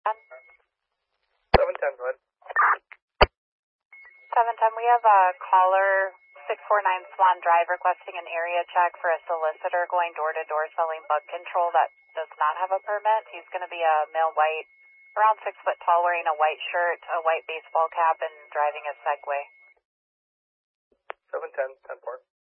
710, go ahead. 710, we have a caller 649 Swan Drive requesting an area check for a solicitor going door-to-door selling bug control that does not have a permit. He's going to be a male white, around 6 foot tall, wearing a white shirt, a white baseball cap, and driving a Segway. 710, 10-4.